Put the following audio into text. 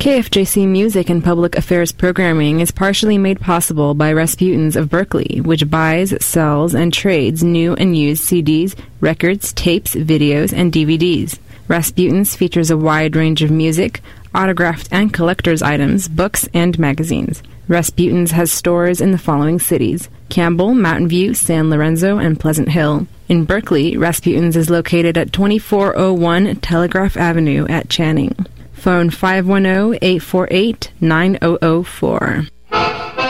KFJC music and public affairs programming is partially made possible by Rasputin's of Berkeley, which buys, sells, and trades new and used CDs, records, tapes, videos, and DVDs. Rasputin's features a wide range of music, autographed and collector's items, books, and magazines. Rasputin's has stores in the following cities: Campbell, Mountain View, San Lorenzo, and Pleasant Hill. In Berkeley, Rasputin's is located at 2401 Telegraph Avenue at Channing. Phone 510-848-9004.